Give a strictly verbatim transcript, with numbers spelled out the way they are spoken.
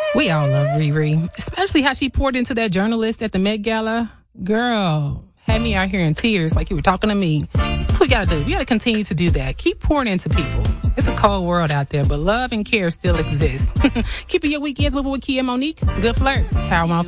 We all love Riri, especially how she poured into that journalist at the Met Gala. Girl, had me out here in tears like you were talking to me. That's what we gotta do. We gotta continue to do that. Keep pouring into people. It's a cold world out there, but love and care still exist. Keeping your weekends with Wakia and Monique. Good flirts. Power one oh five.